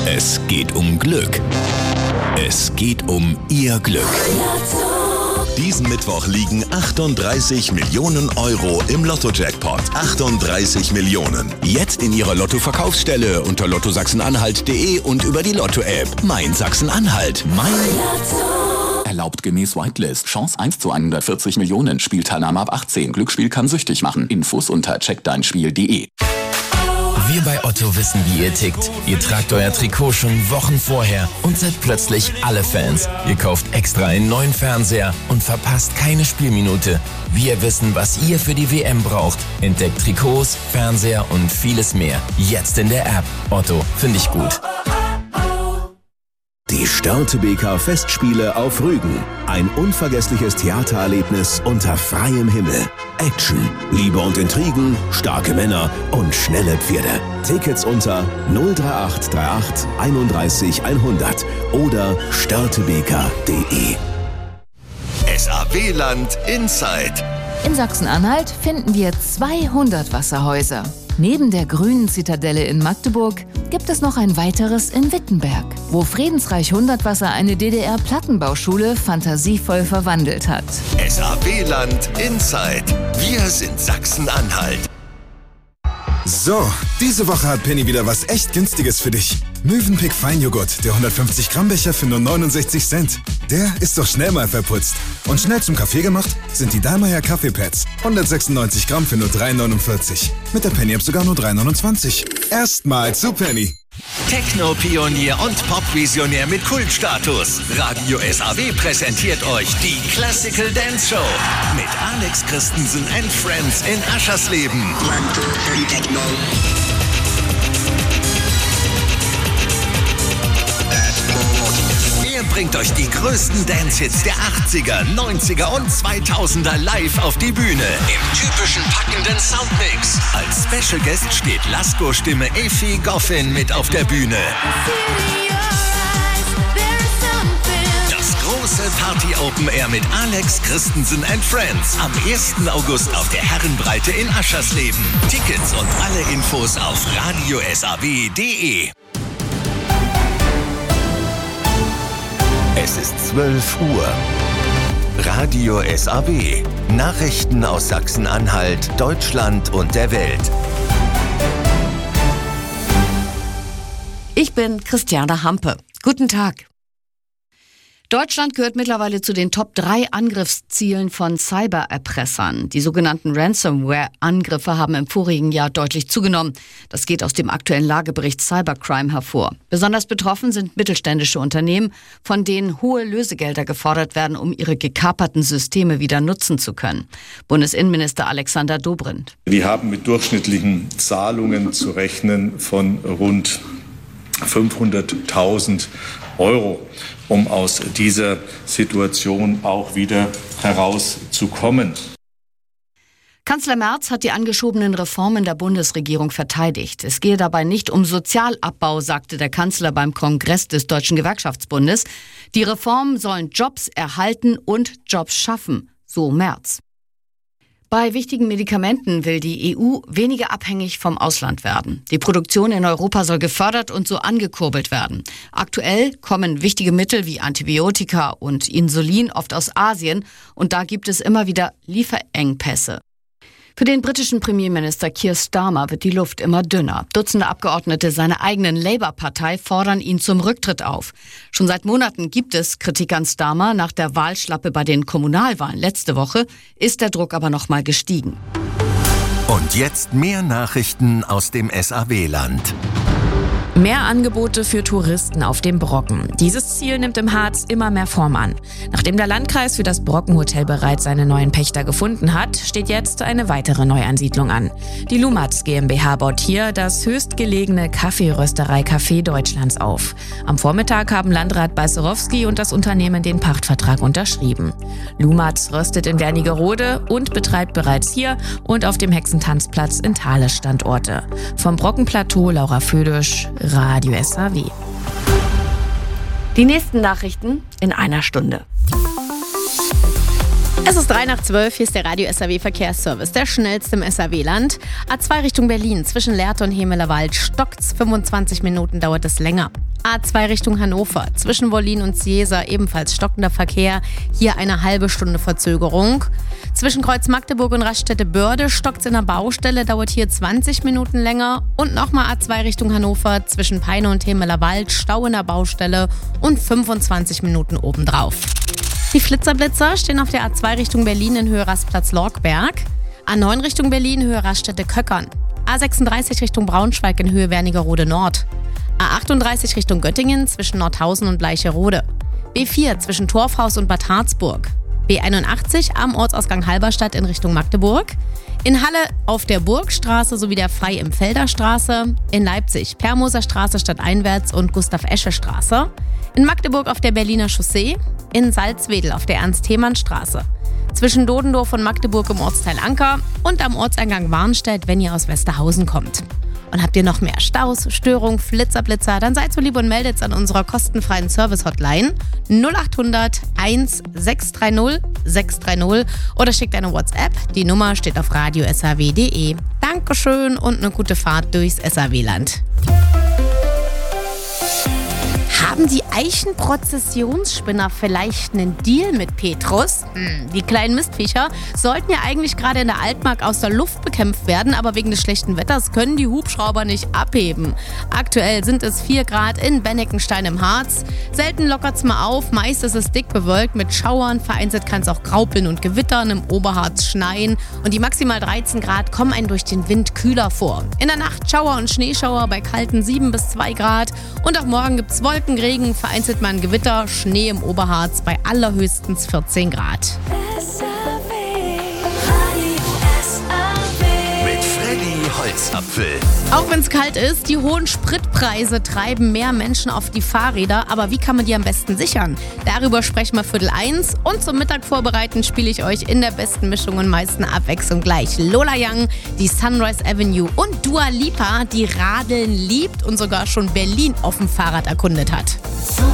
Es geht um Glück. Es geht um Ihr Glück. Diesen Mittwoch liegen 38 Millionen Euro im Lotto-Jackpot. 38 Millionen. Jetzt in Ihrer Lotto-Verkaufsstelle unter lottosachsen-anhalt.de und über die Lotto-App. Mein Sachsen-Anhalt. Mein Lotto. Erlaubt gemäß Whitelist. Chance 1 zu 140 Millionen. Spielteilnahme ab 18. Glücksspiel kann süchtig machen. Infos unter checkdeinspiel.de. Wir bei Otto wissen, wie ihr tickt. Ihr tragt euer Trikot schon Wochen vorher und seid plötzlich alle Fans. Ihr kauft extra einen neuen Fernseher und verpasst keine Spielminute. Wir wissen, was ihr für die WM braucht. Entdeckt Trikots, Fernseher und vieles mehr. Jetzt in der App. Otto, finde ich gut. Die Störtebeker Festspiele auf Rügen. Ein unvergessliches Theatererlebnis unter freiem Himmel. Action, Liebe und Intrigen, starke Männer und schnelle Pferde. Tickets unter 03838 31 100 oder störtebeker.de. SAW-Land Inside. In Sachsen-Anhalt finden wir 200 Wasserhäuser. Neben der grünen Zitadelle in Magdeburg gibt es noch ein weiteres in Wittenberg, wo Friedensreich Hundertwasser eine DDR-Plattenbauschule fantasievoll verwandelt hat. SAW-Land Inside. Wir sind Sachsen-Anhalt. So, diese Woche hat Penny wieder was echt Günstiges für dich. Mövenpick Feinjoghurt, der 150 Gramm Becher für nur 69 Cent. Der ist doch schnell mal verputzt. Und schnell zum Kaffee gemacht sind die Dallmayr Kaffeepads. 196 Gramm für nur 3,49. Mit der Penny-App sogar nur 3,29. Erstmal zu Penny. Techno-Pionier und Pop-Visionär mit Kultstatus. Radio SAW präsentiert euch die Classical Dance Show mit Alex Christensen and Friends in Aschersleben. Er bringt euch die größten Dance-Hits der 80er, 90er und 2000er live auf die Bühne. Im typischen packenden Soundmix. Als Special Guest steht Lasko-Stimme Effi Goffin mit auf der Bühne. Das große Party-Open Air mit Alex Christensen and Friends. Am 1. August auf der Herrenbreite in Aschersleben. Tickets und alle Infos auf radiosaw.de. Es ist 12 Uhr. Radio SAW. Nachrichten aus Sachsen-Anhalt, Deutschland und der Welt. Ich bin Christiane Hampe. Guten Tag. Deutschland gehört mittlerweile zu den Top 3 Angriffszielen von Cybererpressern. Die sogenannten Ransomware-Angriffe haben im vorigen Jahr deutlich zugenommen. Das geht aus dem aktuellen Lagebericht Cybercrime hervor. Besonders betroffen sind mittelständische Unternehmen, von denen hohe Lösegelder gefordert werden, um ihre gekaperten Systeme wieder nutzen zu können. Bundesinnenminister Alexander Dobrindt. Wir haben mit durchschnittlichen Zahlungen zu rechnen von rund 500.000 Euro, um aus dieser Situation auch wieder herauszukommen. Kanzler Merz hat die angeschobenen Reformen der Bundesregierung verteidigt. Es gehe dabei nicht um Sozialabbau, sagte der Kanzler beim Kongress des Deutschen Gewerkschaftsbundes. Die Reformen sollen Jobs erhalten und Jobs schaffen, so Merz. Bei wichtigen Medikamenten will die EU weniger abhängig vom Ausland werden. Die Produktion in Europa soll gefördert und so angekurbelt werden. Aktuell kommen wichtige Mittel wie Antibiotika und Insulin oft aus Asien und da gibt es immer wieder Lieferengpässe. Für den britischen Premierminister Keir Starmer wird die Luft immer dünner. Dutzende Abgeordnete seiner eigenen Labour-Partei fordern ihn zum Rücktritt auf. Schon seit Monaten gibt es Kritik an Starmer. Nach der Wahlschlappe bei den Kommunalwahlen letzte Woche ist der Druck aber noch mal gestiegen. Und jetzt mehr Nachrichten aus dem SAW-Land. Mehr Angebote für Touristen auf dem Brocken. Dieses Ziel nimmt im Harz immer mehr Form an. Nachdem der Landkreis für das Brockenhotel bereits seine neuen Pächter gefunden hat, steht jetzt eine weitere Neuansiedlung an. Die Lumatz GmbH baut hier das höchstgelegene Kaffeerösterei-Café Deutschlands auf. Am Vormittag haben Landrat Balcerowski und das Unternehmen den Pachtvertrag unterschrieben. Lumatz röstet in Wernigerode und betreibt bereits hier und auf dem Hexentanzplatz in Thale Standorte. Vom Brockenplateau Laura Födisch, Radio SAW. Die nächsten Nachrichten in einer Stunde. Es ist 11:03, hier ist der Radio SAW Verkehrsservice, der schnellste im SAW-Land. A2 Richtung Berlin, zwischen Lehrte und Hemelerwald stockt's, 25 Minuten dauert es länger. A2 Richtung Hannover, zwischen Wollin und Ciesa ebenfalls stockender Verkehr, hier eine halbe Stunde Verzögerung. Zwischen Kreuz Magdeburg und Raststätte-Börde stockt es in der Baustelle, dauert hier 20 Minuten länger. Und nochmal A2 Richtung Hannover, zwischen Peine und Hemelerwald, Stau in der Baustelle und 25 Minuten obendrauf. Die Flitzerblitzer stehen auf der A2 Richtung Berlin in Höhe Rastplatz-Lorkberg, A9 Richtung Berlin Höhe Raststätte-Köckern, A36 Richtung Braunschweig in Höhe Wernigerode Nord, A38 Richtung Göttingen zwischen Nordhausen und Bleicherode, B4 zwischen Torfhaus und Bad Harzburg, B81 am Ortsausgang Halberstadt in Richtung Magdeburg, in Halle auf der Burgstraße sowie der Frei im Felder Straße, in Leipzig Permoser Straße stadteinwärts und Gustav-Esche-Straße, in Magdeburg auf der Berliner Chaussee, in Salzwedel auf der Ernst-Themann-Straße, zwischen Dodendorf und Magdeburg im Ortsteil Anker und am Ortseingang Warnstedt, wenn ihr aus Westerhausen kommt. Und habt ihr noch mehr Staus, Störungen, Flitzerblitzer, dann seid so lieb und meldet es an unserer kostenfreien Service-Hotline 0800 1630 630 oder schickt eine WhatsApp. Die Nummer steht auf radio.saw.de. Dankeschön und eine gute Fahrt durchs SAW-Land. Haben die Eichenprozessionsspinner vielleicht einen Deal mit Petrus? Die kleinen Mistviecher sollten ja eigentlich gerade in der Altmark aus der Luft bekämpft werden, aber wegen des schlechten Wetters können die Hubschrauber nicht abheben. Aktuell sind es 4 Grad in Benneckenstein im Harz. Selten lockert's mal auf, meist ist es dick bewölkt mit Schauern, vereinzelt kann es auch graupeln und gewittern, im Oberharz schneien und die maximal 13 Grad kommen einem durch den Wind kühler vor. In der Nacht Schauer und Schneeschauer bei kalten 7 bis 2 Grad und auch morgen gibt's Wolkenregen, vereinzelt mal ein Gewitter, Schnee im Oberharz bei allerhöchstens 14 Grad. Mit Freddy Holzapfel. Auch wenn es kalt ist, die hohen Spritpreise treiben mehr Menschen auf die Fahrräder. Aber wie kann man die am besten sichern? Darüber sprechen wir 12:15 und zum Mittag vorbereiten spiele ich euch in der besten Mischung und meisten Abwechslung gleich Lola Young, die Sunrise Avenue und Dua Lipa, die Radeln liebt und sogar schon Berlin auf dem Fahrrad erkundet hat.